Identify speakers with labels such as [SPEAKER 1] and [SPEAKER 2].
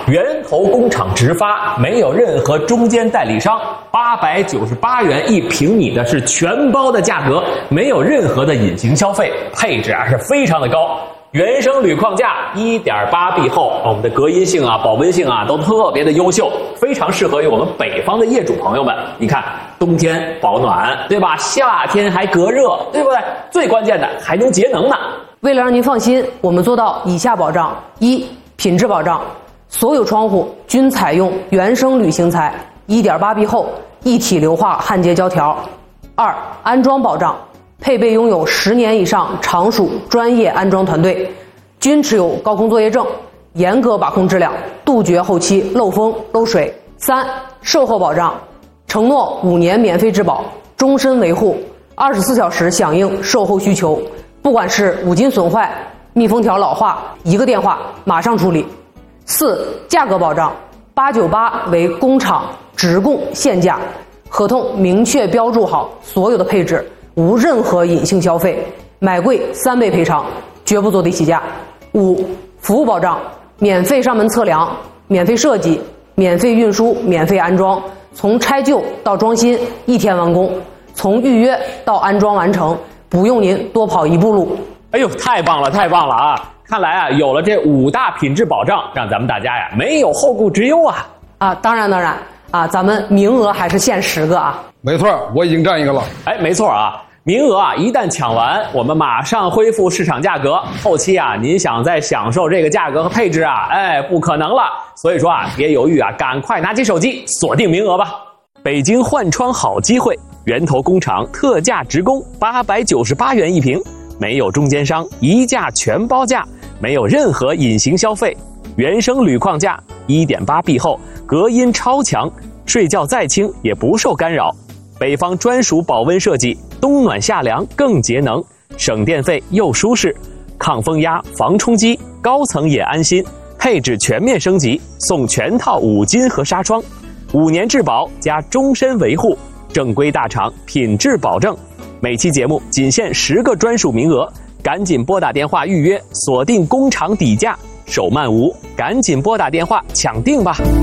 [SPEAKER 1] 源头工厂直发，没有任何中间代理商，898元1平米的是全包的价格，没有任何的隐形消费，配置是非常的高。原生铝框架 1.8 壁厚，我们的隔音性保温性都特别的优秀，非常适合于我们北方的业主朋友们。你看，冬天保暖，对吧？夏天还隔热，对不对？最关键的还能节能呢。
[SPEAKER 2] 为了让您放心，我们做到以下保障：一、品质保障，所有窗户均采用原生铝型材，1.8 壁厚，一体硫化焊接胶条。二、安装保障，配备拥有10年以上常属专业安装团队，均持有高空作业证，严格把控质量，杜绝后期漏风漏水。三、售后保障，承诺5年免费质保，终身维护，24小时响应售后需求，不管是五金损坏、密封条老化，一个电话马上处理。四、价格保障，898为工厂直供现价，合同明确标注好所有的配置，无任何隐性消费，买贵3倍赔偿，绝不坐地起价。五、服务保障，免费上门测量，免费设计，免费运输，免费安装，从拆旧到装新1天完工，从预约到安装完成，不用您多跑一步路。
[SPEAKER 1] 哎呦，太棒了，太棒了啊！看来有了这5大品质保障，让咱们大家没有后顾之忧啊！
[SPEAKER 2] 当然咱们名额还是限10个啊。
[SPEAKER 3] 没错，我已经占一个了。
[SPEAKER 1] 没错名额一旦抢完，我们马上恢复市场价格。后期您想再享受这个价格和配置不可能了。所以说别犹豫赶快拿起手机锁定名额吧。北京换窗好机会，源头工厂特价直供，898元1平，没有中间商，一价全包价，没有任何隐形消费。原生铝框架 1.8 壁厚，隔音超强，睡觉再轻也不受干扰。北方专属保温设计，冬暖夏凉更节能，省电费又舒适，抗风压、防冲击，高层也安心。配置全面升级，送全套五金和纱窗，5年质保加终身维护，正规大厂，品质保证。每期节目仅限10个专属名额，赶紧拨打电话预约，锁定工厂底价，手慢无，赶紧拨打电话抢定吧。